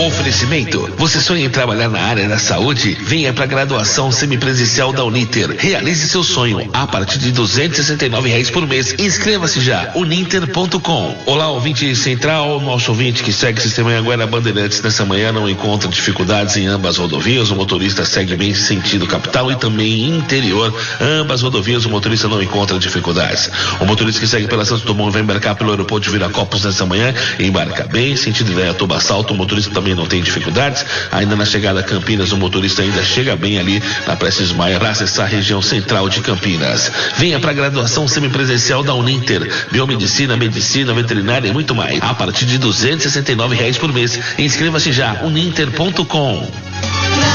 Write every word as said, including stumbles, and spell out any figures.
Oferecimento. Você sonha em trabalhar na área da saúde? Venha para a graduação semipresencial da Uninter. Realize seu sonho a partir de duzentos e sessenta e nove reais por mês. Inscreva-se já, uninter ponto com. Olá, ouvinte central, nosso ouvinte que segue o sistema Anhanguera Bandeirantes nessa manhã não encontra dificuldades em ambas rodovias. O motorista segue bem sentido capital e também interior. Ambas rodovias o motorista não encontra dificuldades. O motorista que segue pela Santos Dumont vai embarcar pelo aeroporto de Viracopos nessa manhã, embarca bem, sentido Indaiatuba Salto, o motorista também não tem dificuldades. Ainda na chegada a Campinas, o motorista ainda chega bem ali na Prestes Maia para acessar a região central de Campinas. Venha para a graduação semipresencial da Uninter, biomedicina, medicina, veterinária e muito mais, a partir de duzentos e sessenta e nove reais por mês. Inscreva-se já, uninter ponto com.